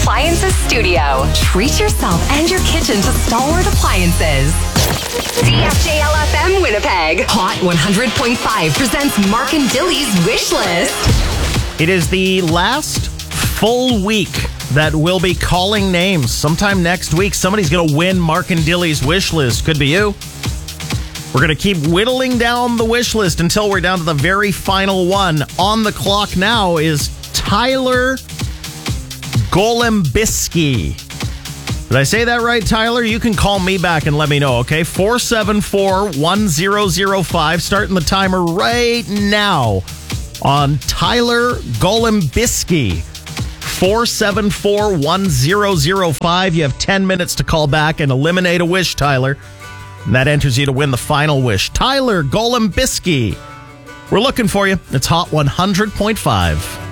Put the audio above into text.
Appliances Studio. Treat yourself and your kitchen to Stalwart Appliances. CFJLFM Winnipeg. Hot 100.5 presents Mark and Dilly's Wish List. It is the last full week that we'll be calling names. Sometime next week, somebody's going to win Mark and Dilly's Wish List. Could be you. We're going to keep whittling down the wish list until we're down to the very final one. On the clock now is Tyler Golembisky. Did I say that right, Tyler? You can call me back and let me know, okay? 474-1005. Starting the timer right now on Tyler Golembisky. 474-1005. You have 10 minutes to call back and eliminate a wish, Tyler. And that enters you to win the final wish. Tyler Golembisky. We're looking for you. It's Hot 100.5.